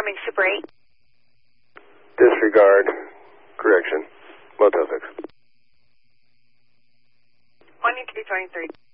confirming Super 8. Disregard. Correction. Motel 6. Wanting to be 23.